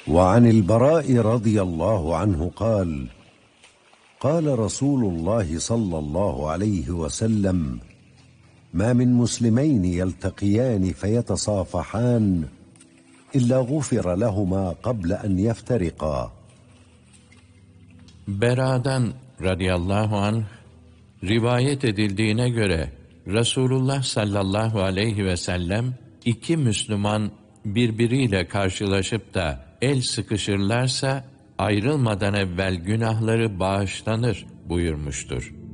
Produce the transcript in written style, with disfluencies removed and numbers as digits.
وعن البراء رضي الله عنه قال: قال رسول الله صلى الله عليه وسلم: ما من مسلمين يلتقيان فيتصافحان إلا غفر لهما قبل أن يفترقا. Bera'dan radıyallahu anh rivayet edildiğine göre Resulullah sallallahu aleyhi ve sellem iki Müslüman birbiriyle karşılaşıp da el sıkışırlarsa ayrılmadan evvel günahları bağışlanır buyurmuştur.